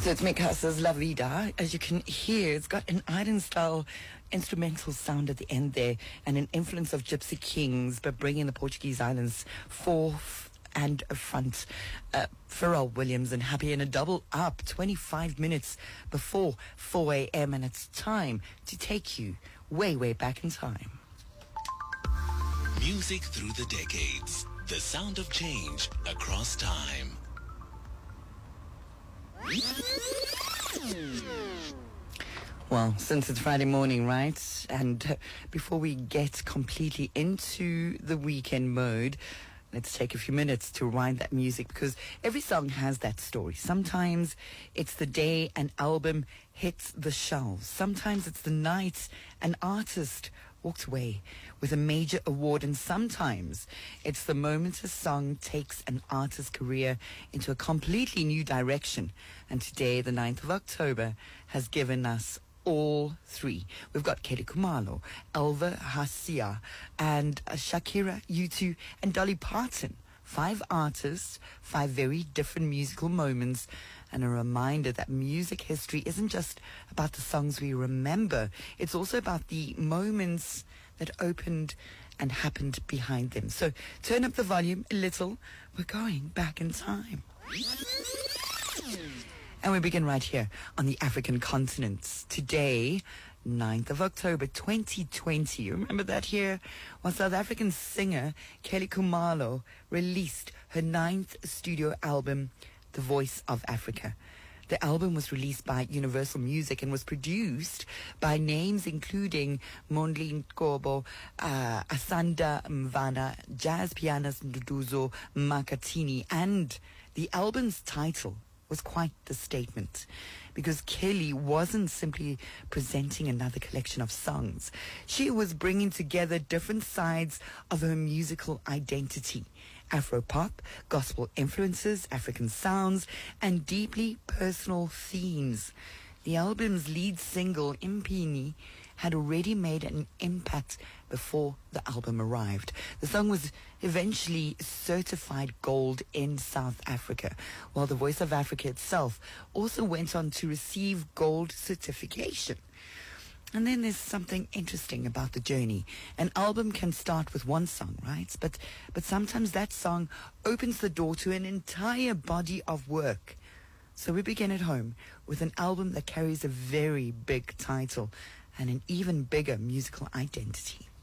So it's Mikasa's La Vida. As you can hear, it's got an Iron-style instrumental sound at the end there and an influence of Gypsy Kings, but bringing the Portuguese islands forth and front. Pharrell Williams and Happy in a double up 25 minutes before 4 a.m. and it's time to take you way, way back in time. Music through the decades. The sound of change across time. Well, since it's Friday morning, right? And before we get completely into the weekend mode, let's take a few minutes to rewind that music because every song has that story. Sometimes it's the day an album hits the shelves. Sometimes it's the night an artist walked away with a major award, and sometimes it's the moment a song takes an artist's career into a completely new direction. And today, the 9th of October, has given us all three. We've got Kelly Khumalo, Elva Hasia, and Shakira, U2, and Dolly Parton. 5 artists, 5 very different musical moments, and a reminder that music history isn't just about the songs we remember. It's also about the moments that opened and happened behind them. So turn up the volume a little. We're going back in time. And we begin right here on the African continent. Today, 9th of October 2020. You remember that here? Well, South African singer Kelly Khumalo released her 9th studio album, The Voice of Africa. The album was released by Universal Music and was produced by names including Mondli Nkobo, Asanda Mvana, jazz pianist Nduduzo Makatini, and the album's title was quite the statement because Kelly wasn't simply presenting another collection of songs. She was bringing together different sides of her musical identity. Afropop, gospel influences, African sounds, and deeply personal themes. The album's lead single, Impini, had already made an impact before the album arrived. The song was eventually certified gold in South Africa, while The Voice of Africa itself also went on to receive gold certification. And then there's something interesting about the journey. An album can start with one song, right? But sometimes that song opens the door to an entire body of work. So we begin at home with an album that carries a very big title and an even bigger musical identity.